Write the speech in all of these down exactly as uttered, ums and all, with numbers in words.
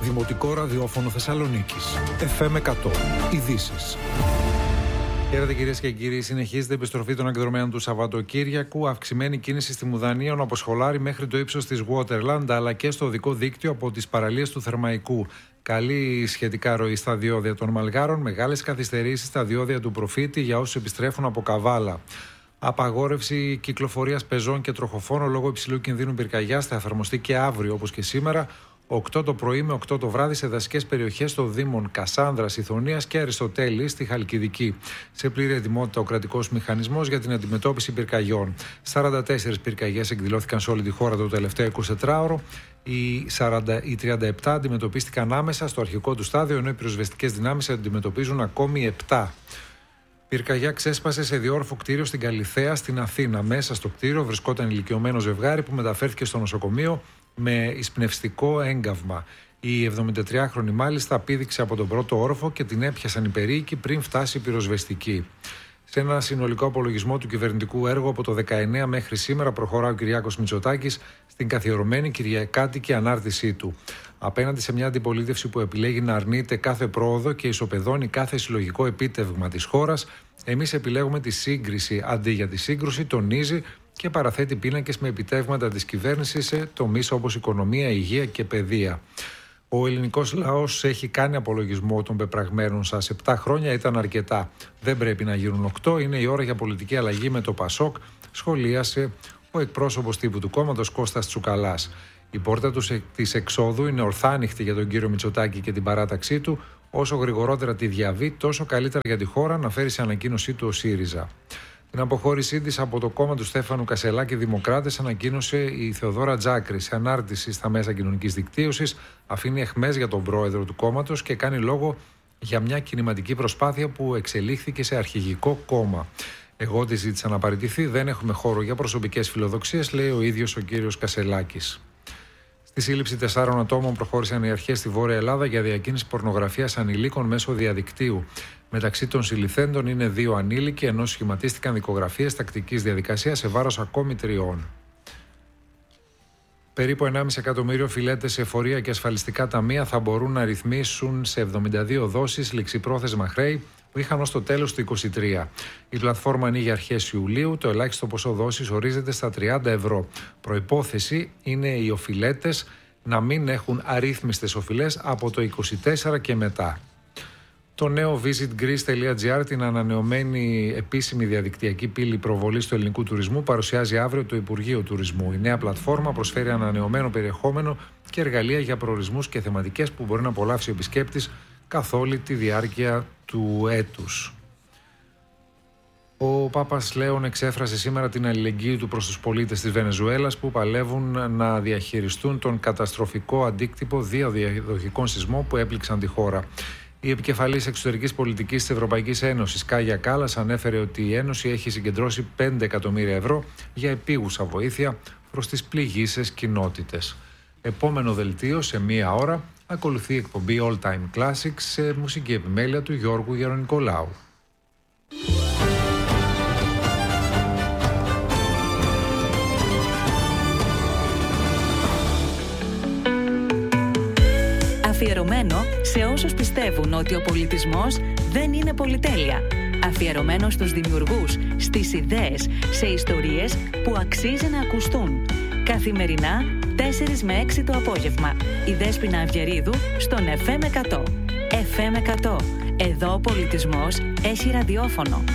Δημοτικό ραδιόφωνο Θεσσαλονίκης. εφ εμ εκατό. Ειδήσεις. Χαίρετε κυρίες και κύριοι, συνεχίζεται η επιστροφή των εκδρομένων του Σαββατοκύριακου. Αυξημένη κίνηση στη Μουδανίων από Σχολάρη μέχρι το ύψος της Waterland, αλλά και στο οδικό δίκτυο από τις παραλίες του Θερμαϊκού. Καλή σχετικά ροή στα διόδια των Μαλγάρων, μεγάλες καθυστερήσεις στα διόδια του Προφήτη για όσους επιστρέφουν από Καβάλα. Απαγόρευση κυκλοφορίας πεζών και τροχοφόρων λόγω υψηλού κινδύνου πυρκαγιάς θα εφαρμοστεί και αύριο όπως και σήμερα, οκτώ το πρωί με οκτώ το βράδυ σε δασικές περιοχές των Δήμων Κασάνδρας, Ιθωνίας και Αριστοτέλη στη Χαλκιδική. Σε πλήρη ετοιμότητα ο κρατικός μηχανισμός για την αντιμετώπιση πυρκαγιών. σαράντα τέσσερις πυρκαγιές εκδηλώθηκαν σε όλη τη χώρα το τελευταίο εικοσιτετράωρο. Οι, σαράντα, οι τριάντα επτά αντιμετωπίστηκαν άμεσα στο αρχικό του στάδιο, ενώ οι πυροσβεστικές δυνάμεις αντιμετωπίζουν ακόμη επτά. Πυρκαγιά ξέσπασε σε διόροφο κτίριο στην Καλιθέα, στην Αθήνα. Μέσα στο κτίριο βρισκόταν ηλικιωμένο ζευγάρι που μεταφέρθηκε στο νοσοκομείο με εισπνευστικό έγκαυμα. Η εβδομηντατριάχρονη μάλιστα πήδηξε από τον πρώτο όροφο και την έπιασαν οι περίοικοι πριν φτάσει η πυροσβεστική. Σε ένα συνολικό απολογισμό του κυβερνητικού έργου από το δεκαεννέα μέχρι σήμερα προχωρά ο Κυριάκος Μητσοτάκης στην καθιερωμένη κυριακάτικη ανάρτησή του. Απέναντι σε μια αντιπολίτευση που επιλέγει να αρνείται κάθε πρόοδο και ισοπεδώνει κάθε συλλογικό επίτευγμα της χώρας, εμείς επιλέγουμε τη σύγκριση αντί για τη σύγκρουση, τονίζει και παραθέτει πίνακες με επιτεύγματα της κυβέρνησης σε τομείς όπως οικονομία, υγεία και παιδεία. Ο ελληνικός λαός έχει κάνει απολογισμό των πεπραγμένων σας. Επτά χρόνια ήταν αρκετά. Δεν πρέπει να γίνουν οκτώ. Είναι η ώρα για πολιτική αλλαγή με το Πασόκ, σχολίασε ο εκπρόσωπος τύπου του κόμματος Κώστας Τσουκαλάς. Η πόρτα της εξόδου είναι ορθά ανοιχτή για τον κύριο Μητσοτάκη και την παράταξή του. Όσο γρηγορότερα τη διαβεί, τόσο καλύτερα για τη χώρα, να φέρει σε ανακοίνωσή του ο ΣΥΡΙΖΑ. Την αποχώρησή της από το κόμμα του Στέφανου Κασελάκη Δημοκράτες ανακοίνωσε η Θεοδόρα Τζάκρη σε ανάρτηση στα μέσα κοινωνικής δικτύωσης. Αφήνει αιχμές για τον πρόεδρο του κόμματος και κάνει λόγο για μια κινηματική προσπάθεια που εξελίχθηκε σε αρχηγικό κόμμα. Εγώ τη ζήτησα να παραιτηθεί, δεν έχουμε χώρο για προσωπικές φιλοδοξίες, λέει ο ίδιος ο κύριος Κασελάκης. Στη σύλληψη τεσσάρων ατόμων προχώρησαν οι αρχές στη Βόρεια Ελλάδα για διακίνηση πορνογραφίας ανηλίκων μέσω διαδικτύου. Μεταξύ των συλληφθέντων είναι δύο ανήλικοι, ενώ σχηματίστηκαν δικογραφίες τακτικής διαδικασίας σε βάρος ακόμη τριών. Περίπου ενάμιση εκατομμύριο φιλέτες σε εφορία και ασφαλιστικά ταμεία θα μπορούν να ρυθμίσουν σε εβδομήντα δύο δόσεις ληξιπρόθεσμα χρέη που είχαν ως το τέλος του είκοσι τρία. Η πλατφόρμα ανοίγει αρχές Ιουλίου, το ελάχιστο ποσό δόσης ορίζεται στα τριάντα ευρώ. Προϋπόθεση είναι οι οφειλέτες να μην έχουν αρρύθμιστες οφειλές από το είκοσι τέσσερα και μετά. Το νέο visit greece τελεία gr, την ανανεωμένη επίσημη διαδικτυακή πύλη προβολής του ελληνικού τουρισμού, παρουσιάζει αύριο το Υπουργείο Τουρισμού. Η νέα πλατφόρμα προσφέρει ανανεωμένο περιεχόμενο και εργαλεία για προορισμούς και θεματικές που μπορεί να απολαύσει ο επισκέπτης καθ' όλη τη διάρκεια του έτους. Ο Πάπας Λέων εξέφρασε σήμερα την αλληλεγγύη του προς τους πολίτες της Βενεζουέλας που παλεύουν να διαχειριστούν τον καταστροφικό αντίκτυπο δύο διαδοχικών σεισμών που έπληξαν τη χώρα. Η επικεφαλής εξωτερικής πολιτικής της Ευρωπαϊκής Ένωσης, Κάγια Κάλλας, ανέφερε ότι η Ένωση έχει συγκεντρώσει πέντε εκατομμύρια ευρώ για επίγουσα βοήθεια προς τις πληγείσες κοινότητες. Επόμενο δελτίο σε μία ώρα ακολουθεί η εκπομπή All Time Classics σε μουσική επιμέλεια του Γιώργου Γερονικολάου. Αφιερωμένο σε όσους πιστεύουν ότι ο πολιτισμός δεν είναι πολυτέλεια. Αφιερωμένο στους δημιουργούς, στις ιδέες, σε ιστορίες που αξίζει να ακουστούν. Καθημερινά, τέσσερις με έξι το απόγευμα. Η Δέσποινα Αυγερίδου στον εφ εμ εκατό. εφ εμ εκατό. Εδώ ο πολιτισμός έχει ραδιόφωνο.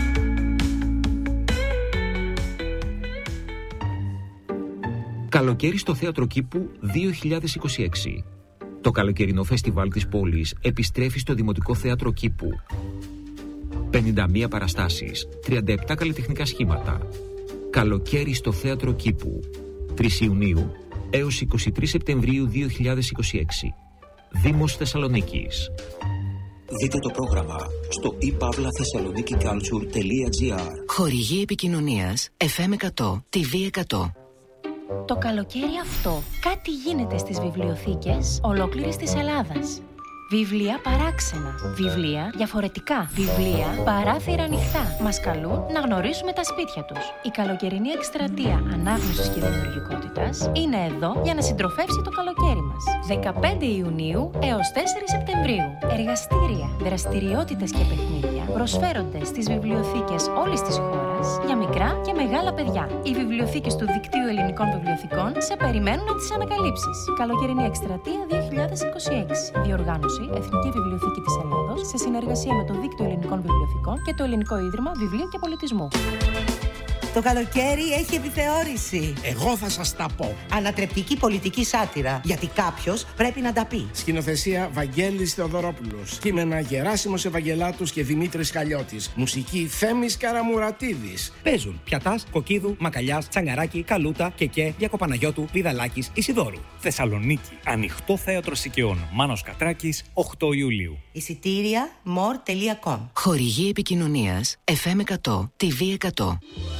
Καλοκαίρι στο Θέατρο Κήπου δύο χιλιάδες είκοσι έξι. Το καλοκαιρινό φεστιβάλ της πόλης επιστρέφει στο Δημοτικό Θέατρο Κήπου. πενήντα μία παραστάσεις, τριάντα επτά καλλιτεχνικά σχήματα. Καλοκαίρι στο Θέατρο Κήπου. τρεις Ιουνίου έως είκοσι τρεις Σεπτεμβρίου δύο χιλιάδες είκοσι έξι. Δήμος Θεσσαλονίκης. Δείτε το πρόγραμμα στο e pavla thessaloniki culture τελεία gr. Χορηγή επικοινωνίας εφ εμ εκατό, τι βι εκατό. Το καλοκαίρι αυτό κάτι γίνεται στις βιβλιοθήκες ολόκληρης της Ελλάδας. Βιβλία παράξενα, βιβλία διαφορετικά, βιβλία παράθυρα ανοιχτά. Μας καλούν να γνωρίσουμε τα σπίτια τους. Η καλοκαιρινή εκστρατεία ανάγνωσης και δημιουργικότητας είναι εδώ για να συντροφεύσει το καλοκαίρι μας. δεκαπέντε Ιουνίου έως τέσσερις Σεπτεμβρίου. Εργαστήρια, δραστηριότητες και παιχνίδια προσφέρονται στις βιβλιοθήκες όλης της χώρας για μικρά και μεγάλα παιδιά. Οι βιβλιοθήκες του Δικτύου Ελληνικών Βιβλιοθηκών σε περιμένουν να τις ανακαλύψεις. Καλοκαιρινή εκστρατεία δύο χιλιάδες είκοσι έξι. Διοργάνωση Εθνική Βιβλιοθήκη της Ελλάδος σε συνεργασία με το Δίκτυο Ελληνικών Βιβλιοθηκών και το Ελληνικό Ίδρυμα Βιβλίου και Πολιτισμού. Το καλοκαίρι έχει επιθεώρηση. Εγώ θα σας τα πω. Ανατρεπτική πολιτική σάτυρα. Γιατί κάποιος πρέπει να τα πει. Σκηνοθεσία Βαγγέλης Θεοδωρόπουλος. Κείμενα Γεράσιμος Ευαγγελάτος και Δημήτρης Χαλιώτης. Μουσική Θέμης Καραμουρατίδης. Παίζουν Πιατάς, Κοκκίδου, Μακαλιάς, Τσαγκαράκη, Καλούτα, Κεκέ, Διακοπαναγιώτου, Βιδαλάκης, Ισιδώρου. Θεσσαλονίκη. Ανοιχτό Θέατρο Σικαιών. Μάνος Κατράκης, οκτώ Ιουλίου. Εισιτήρια μορ τελεία κομ. Χορηγή επικοινωνίας εφ εμ εκατό, τι βι εκατό.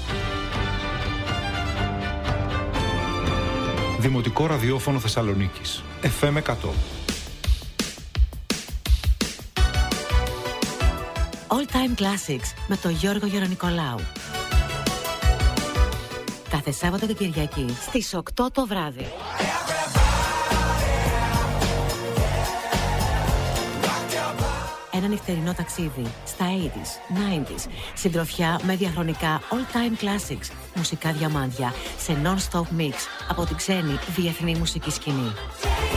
Δημοτικό Ραδιόφωνο Θεσσαλονίκης. εφ εμ εκατό. All Time Classics με τον Γιώργο Γερονικολάου. Κάθε Σάββατο και Κυριακή στις οκτώ το βράδυ. Ένα νυχτερινό ταξίδι στα ογδόντα, ενενήντα, συντροφιά με διαχρονικά All Time Classics, μουσικά διαμάντια σε non-stop mix από την ξένη διεθνή μουσική σκηνή.